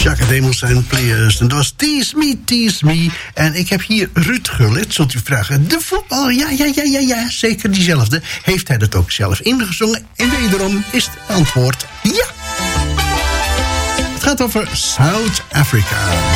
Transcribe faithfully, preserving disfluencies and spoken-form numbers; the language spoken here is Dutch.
Chaka Demus en Players. En dat was Tease Me, Tease Me. En ik heb hier Ruud Gullit, zult u vragen. De voetballer, ja, ja, ja, ja, ja, zeker diezelfde. Heeft hij dat ook zelf ingezongen? En wederom is het antwoord ja. Het gaat over South Africa.